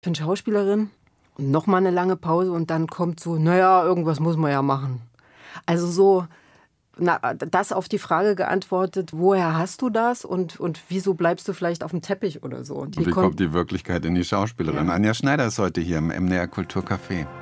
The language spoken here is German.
Ich bin Schauspielerin. Nochmal eine lange Pause und dann kommt so, naja, irgendwas muss man ja machen. Also so, das auf die Frage geantwortet, woher hast du das und wieso bleibst du vielleicht auf dem Teppich oder so. Und wie kommt die Wirklichkeit in die Schauspielerin? Ja. Anja Schneider ist heute hier im MDR Kulturcafé.